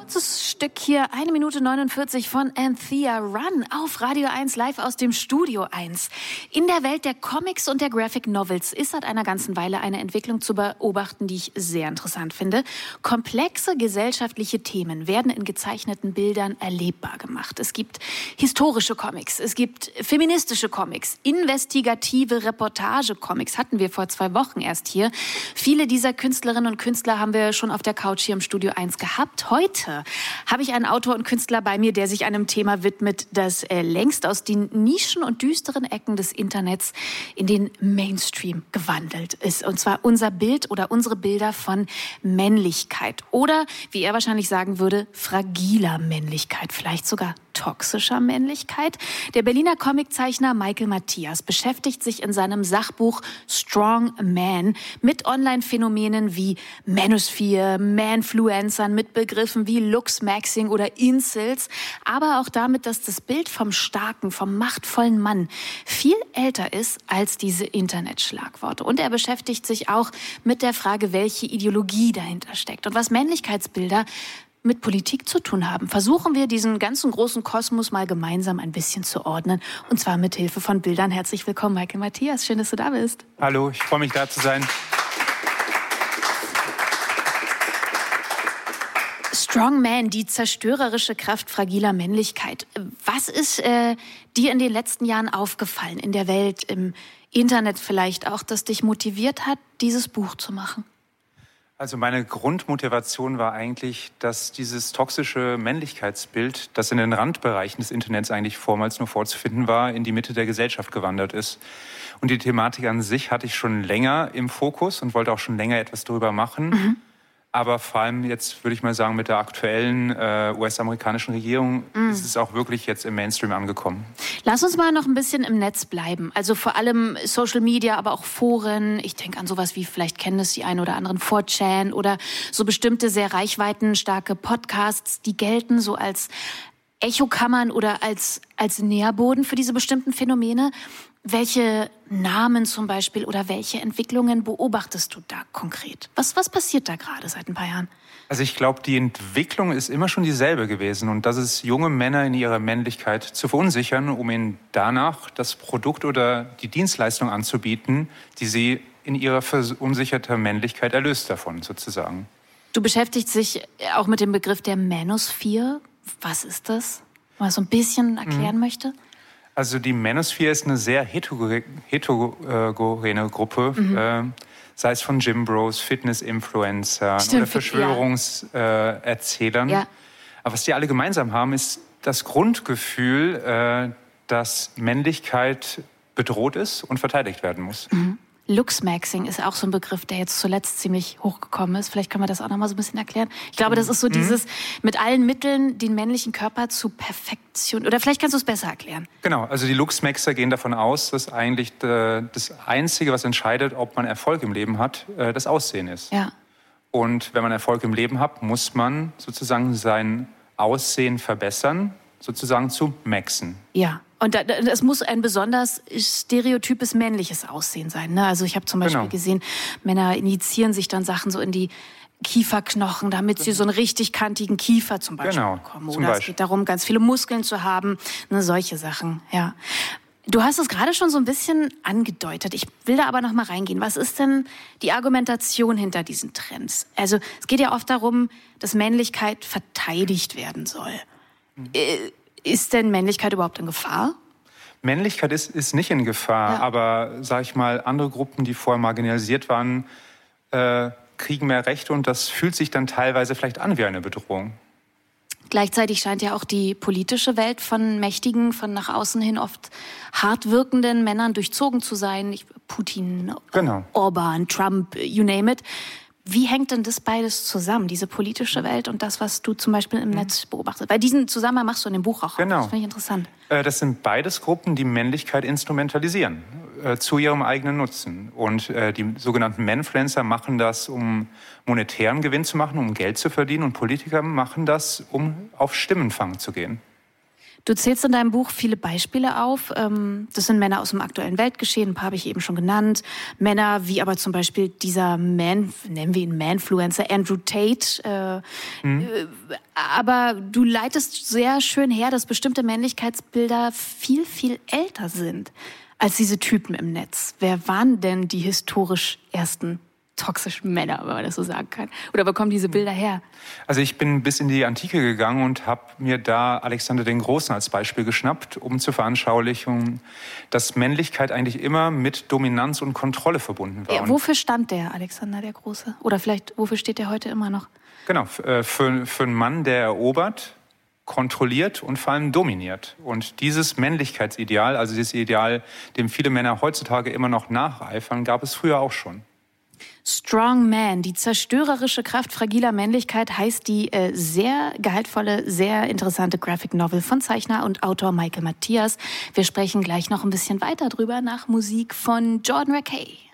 Kurzes Stück hier, 1 Minute 49 von Anthea Run auf Radio 1 live aus dem Studio 1. In der Welt der Comics und der Graphic Novels ist seit einer ganzen Weile eine Entwicklung zu beobachten, die ich sehr interessant finde. Komplexe gesellschaftliche Themen werden in gezeichneten Bildern erlebbar gemacht. Es gibt historische Comics, es gibt feministische Comics, investigative Reportage-Comics hatten wir vor 2 Wochen erst hier. Viele dieser Künstlerinnen und Künstler haben wir schon auf der Couch hier im Studio 1 gehabt. Heute habe ich einen Autor und Künstler bei mir, der sich einem Thema widmet, das längst aus den Nischen und düsteren Ecken des Internets in den Mainstream gewandelt ist. Und zwar unser Bild oder unsere Bilder von Männlichkeit. Oder, wie er wahrscheinlich sagen würde, fragiler Männlichkeit. Vielleicht sogar toxischer Männlichkeit. Der Berliner Comiczeichner Michael Matthias beschäftigt sich in seinem Sachbuch Strong Man mit Online-Phänomenen wie Manosphere, Manfluencern, mit Begriffen wie Luxmaxing oder Incels, aber auch damit, dass das Bild vom starken, vom machtvollen Mann viel älter ist als diese Internetschlagworte. Und er beschäftigt sich auch mit der Frage, welche Ideologie dahinter steckt und was Männlichkeitsbilder mit Politik zu tun haben. Versuchen wir, diesen ganzen großen Kosmos mal gemeinsam ein bisschen zu ordnen. Und zwar mit Hilfe von Bildern. Herzlich willkommen, Michael Matthias. Schön, dass du da bist. Hallo, ich freue mich, da zu sein. Strong Man, die zerstörerische Kraft fragiler Männlichkeit. Was ist dir in den letzten Jahren aufgefallen in der Welt, im Internet vielleicht auch, das dich motiviert hat, dieses Buch zu machen? Also meine Grundmotivation war eigentlich, dass dieses toxische Männlichkeitsbild, das in den Randbereichen des Internets eigentlich vormals nur vorzufinden war, in die Mitte der Gesellschaft gewandert ist. Und die Thematik an sich hatte ich schon länger im Fokus und wollte auch schon länger etwas darüber machen. Mhm. Aber vor allem jetzt, würde ich mal sagen, mit der aktuellen US-amerikanischen Regierung ist es auch wirklich jetzt im Mainstream angekommen. Lass uns mal noch ein bisschen im Netz bleiben. Also vor allem Social Media, aber auch Foren. Ich denke an sowas wie, vielleicht kennen das die einen oder anderen, 4chan oder so bestimmte sehr reichweitenstarke Podcasts, die gelten so als Echokammern oder als Nährboden für diese bestimmten Phänomene. Welche Namen zum Beispiel oder welche Entwicklungen beobachtest du da konkret? Was passiert da gerade seit ein paar Jahren? Also ich glaube, die Entwicklung ist immer schon dieselbe gewesen. Und das ist, junge Männer in ihrer Männlichkeit zu verunsichern, um ihnen danach das Produkt oder die Dienstleistung anzubieten, die sie in ihrer verunsicherten Männlichkeit erlöst davon, sozusagen. Du beschäftigst dich auch mit dem Begriff der Manosphere. Was ist das? Wenn man so ein bisschen erklären möchte? Also die Manosphere ist eine sehr heterogene Gruppe, sei es von Gymbros, Fitness-Influencern oder Verschwörungserzählern. Ja. Aber was die alle gemeinsam haben, ist das Grundgefühl, dass Männlichkeit bedroht ist und verteidigt werden muss. Mhm. Luxmaxing ist auch so ein Begriff, der jetzt zuletzt ziemlich hochgekommen ist. Vielleicht können wir das auch noch mal so ein bisschen erklären. Ich glaube, das ist so dieses, mit allen Mitteln den männlichen Körper zu Perfektion. Oder vielleicht kannst du es besser erklären. Genau, also die Luxmaxer gehen davon aus, dass eigentlich das Einzige, was entscheidet, ob man Erfolg im Leben hat, das Aussehen ist. Ja. Und wenn man Erfolg im Leben hat, muss man sozusagen sein Aussehen verbessern, sozusagen zu maxen. Ja. Und es muss ein besonders stereotypes männliches Aussehen sein. Ne? Also ich habe zum Beispiel gesehen, Männer injizieren sich dann Sachen so in die Kieferknochen, damit sie so einen richtig kantigen Kiefer zum Beispiel bekommen. Oder es geht darum, ganz viele Muskeln zu haben. Ne, solche Sachen, ja. Du hast es gerade schon so ein bisschen angedeutet. Ich will da aber noch mal reingehen. Was ist denn die Argumentation hinter diesen Trends? Also es geht ja oft darum, dass Männlichkeit verteidigt werden soll. Ist denn Männlichkeit überhaupt in Gefahr? Männlichkeit ist nicht in Gefahr, aber, sag ich mal, andere Gruppen, die vorher marginalisiert waren, kriegen mehr Rechte und das fühlt sich dann teilweise vielleicht an wie eine Bedrohung. Gleichzeitig scheint ja auch die politische Welt von mächtigen, von nach außen hin oft hart wirkenden Männern durchzogen zu sein. Putin, Orban, Trump, you name it. Wie hängt denn das beides zusammen, diese politische Welt und das, was du zum Beispiel im Netz beobachtest? Weil diesen Zusammenhang machst du in dem Buch auch. Genau. Das finde ich interessant. Das sind beides Gruppen, die Männlichkeit instrumentalisieren, zu ihrem eigenen Nutzen. Und die sogenannten Manfluencer machen das, um monetären Gewinn zu machen, um Geld zu verdienen. Und Politiker machen das, um auf Stimmenfang zu gehen. Du zählst in deinem Buch viele Beispiele auf. Das sind Männer aus dem aktuellen Weltgeschehen, ein paar habe ich eben schon genannt. Männer wie aber zum Beispiel dieser nennen wir ihn Manfluencer, Andrew Tate. Aber du leitest sehr schön her, dass bestimmte Männlichkeitsbilder viel, viel älter sind als diese Typen im Netz. Wer waren denn die historisch ersten toxischen Männer, wenn man das so sagen kann? Oder wo kommen diese Bilder her? Also ich bin bis in die Antike gegangen und habe mir da Alexander den Großen als Beispiel geschnappt, um zur Veranschaulichung, dass Männlichkeit eigentlich immer mit Dominanz und Kontrolle verbunden war. Ja, wofür stand der Alexander der Große? Oder vielleicht, wofür steht der heute immer noch? Genau, für einen Mann, der erobert, kontrolliert und vor allem dominiert. Und dieses Männlichkeitsideal, also dieses Ideal, dem viele Männer heutzutage immer noch nacheifern, gab es früher auch schon. Strong Man, die zerstörerische Kraft fragiler Männlichkeit, heißt die sehr gehaltvolle, sehr interessante Graphic Novel von Zeichner und Autor Michael Matthias. Wir sprechen gleich noch ein bisschen weiter drüber nach Musik von Jordan Rakei.